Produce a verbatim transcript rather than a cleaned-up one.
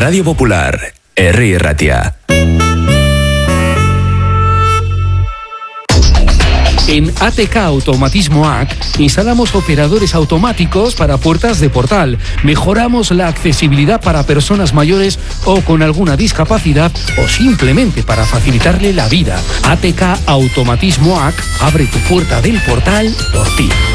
Radio Popular, Herri Ratia. En A T K Automatismoak instalamos operadores automáticos para puertas de portal. Mejoramos la accesibilidad para personas mayores o con alguna discapacidad o simplemente para facilitarle la vida. A T K Automatismoak abre tu puerta del portal por ti.